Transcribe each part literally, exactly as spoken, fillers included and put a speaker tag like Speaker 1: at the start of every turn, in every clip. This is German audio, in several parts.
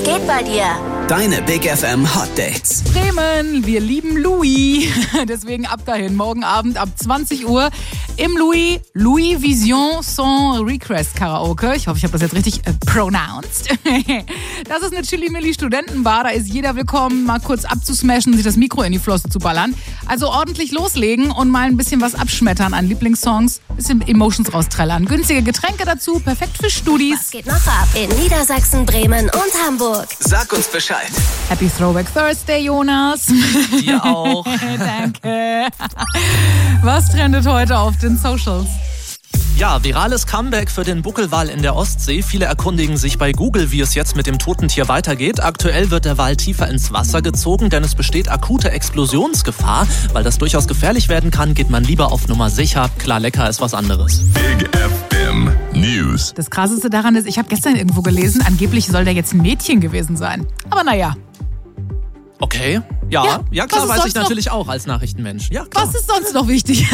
Speaker 1: geht bei dir?
Speaker 2: Deine Big F M Hot Dates.
Speaker 3: Bremen, wir lieben Louis. Deswegen ab dahin, morgen Abend ab zwanzig Uhr im Louis, Louis Vision Son Request Karaoke. Ich hoffe, ich habe das jetzt richtig äh, pronounced. Das ist eine Chili-Milli-Studentenbar. Da ist jeder willkommen, mal kurz abzusmashen, sich das Mikro in die Flosse zu ballern. Also ordentlich loslegen und mal ein bisschen was abschmettern an Lieblingssongs. Bisschen Emotions rausträllern. Günstige Getränke dazu, perfekt für Studis.
Speaker 1: Was geht noch ab in Niedersachsen, Bremen und Hamburg?
Speaker 2: Sag uns Bescheid.
Speaker 3: Happy Throwback Thursday, Jonas.
Speaker 4: Dir auch.
Speaker 3: Danke. Was trendet heute auf den Socials?
Speaker 4: Ja, virales Comeback für den Buckelwal in der Ostsee. Viele erkundigen sich bei Google, wie es jetzt mit dem toten Tier weitergeht. Aktuell wird der Wal tiefer ins Wasser gezogen, denn es besteht akute Explosionsgefahr. Weil das durchaus gefährlich werden kann, geht man lieber auf Nummer sicher. Klar, lecker ist was anderes.
Speaker 5: Big F M News.
Speaker 3: Das Krasseste daran ist, ich habe gestern irgendwo gelesen, angeblich soll der jetzt ein Mädchen gewesen sein. Aber naja.
Speaker 4: Okay, ja,
Speaker 3: Ja,
Speaker 4: ja,
Speaker 3: was
Speaker 4: klar,
Speaker 3: ist
Speaker 4: weiß ich
Speaker 3: sonst noch?
Speaker 4: natürlich auch als Nachrichtenmensch. Ja, klar.
Speaker 3: Was ist sonst noch wichtig?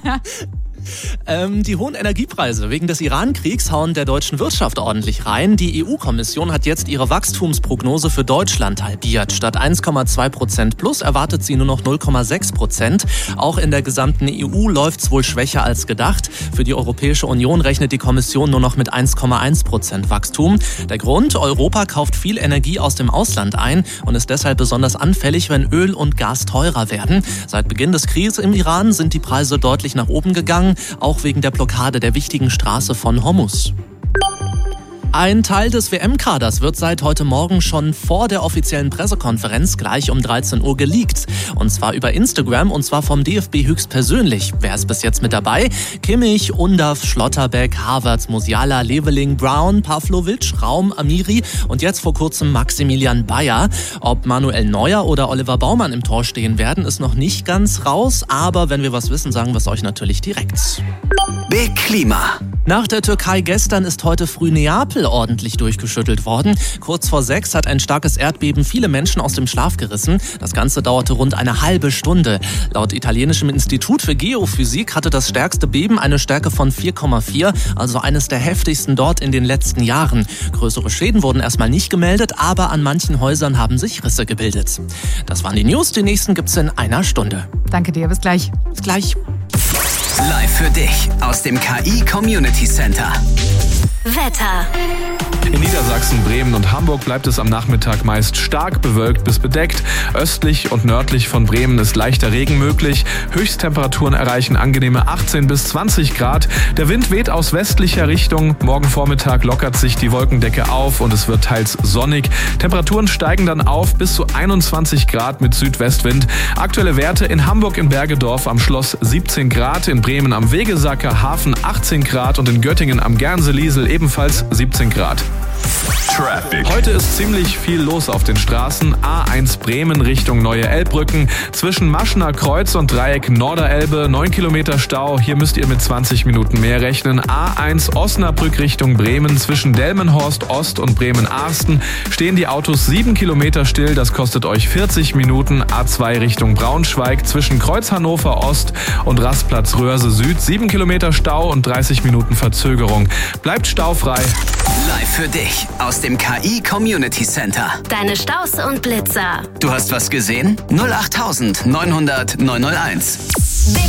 Speaker 4: Ähm, die hohen Energiepreise wegen des Iran-Kriegs hauen der deutschen Wirtschaft ordentlich rein. Die E U-Kommission hat jetzt ihre Wachstumsprognose für Deutschland halbiert. Statt eins Komma zwei Prozent plus erwartet sie nur noch null Komma sechs Prozent. Auch in der gesamten E U läuft's wohl schwächer als gedacht. Für die Europäische Union rechnet die Kommission nur noch mit eins Komma eins Prozent Wachstum. Der Grund: Europa kauft viel Energie aus dem Ausland ein und ist deshalb besonders anfällig, wenn Öl und Gas teurer werden. Seit Beginn des Krieges im Iran sind die Preise deutlich nach oben gegangen, auch wegen der Blockade der wichtigen Straße von Hormuz. Ein Teil des W M-Kaders wird seit heute Morgen schon vor der offiziellen Pressekonferenz gleich um dreizehn Uhr geleakt. Und zwar über Instagram, und zwar vom D F B höchstpersönlich. Wer ist bis jetzt mit dabei? Kimmich, Undav, Schlotterbeck, Havertz, Musiala, Leveling, Brown, Pavlovic, Raum, Amiri und jetzt vor kurzem Maximilian Bayer. Ob Manuel Neuer oder Oliver Baumann im Tor stehen werden, ist noch nicht ganz raus. Aber wenn wir was wissen, sagen wir es euch natürlich direkt.
Speaker 2: Big Klima.
Speaker 4: Nach der Türkei gestern ist heute früh Neapel ordentlich durchgeschüttelt worden. Kurz vor sechs hat ein starkes Erdbeben viele Menschen aus dem Schlaf gerissen. Das Ganze dauerte rund eine halbe Stunde. Laut italienischem Institut für Geophysik hatte das stärkste Beben eine Stärke von vier Komma vier, also eines der heftigsten dort in den letzten Jahren. Größere Schäden wurden erstmal nicht gemeldet, aber an manchen Häusern haben sich Risse gebildet. Das waren die News, die nächsten gibt's in einer Stunde.
Speaker 3: Danke dir, bis gleich.
Speaker 4: Bis gleich.
Speaker 2: Live für dich aus dem K I Community Center.
Speaker 1: Wetter.
Speaker 5: In Niedersachsen, Bremen und Hamburg bleibt es am Nachmittag meist stark bewölkt bis bedeckt. Östlich und nördlich von Bremen ist leichter Regen möglich. Höchsttemperaturen erreichen angenehme achtzehn bis zwanzig Grad. Der Wind weht aus westlicher Richtung. Morgen Vormittag lockert sich die Wolkendecke auf und es wird teils sonnig. Temperaturen steigen dann auf bis zu einundzwanzig Grad mit Südwestwind. Aktuelle Werte: in Hamburg in Bergedorf am Schloss siebzehn Grad, in Bremen am Wegesacker Hafen achtzehn Grad und in Göttingen am Gernseliesel ebenfalls siebzehn Grad. Traffic. Heute ist ziemlich viel los auf den Straßen. A eins Bremen Richtung Neue Elbbrücken. Zwischen Maschner Kreuz und Dreieck Norderelbe neun Kilometer Stau. Hier müsst ihr mit zwanzig Minuten mehr rechnen. A eins Osnabrück Richtung Bremen. Zwischen Delmenhorst Ost und Bremen-Arsten stehen die Autos sieben Kilometer still. Das kostet euch vierzig Minuten. A zwei Richtung Braunschweig. Zwischen Kreuz Hannover Ost und Rastplatz Röhrse Süd sieben Kilometer Stau und dreißig Minuten Verzögerung. Bleibt staufrei.
Speaker 2: Live für dich aus dem K I Community Center.
Speaker 1: Deine Staus und Blitzer.
Speaker 2: Du hast was gesehen? null acht neun null null neun null eins.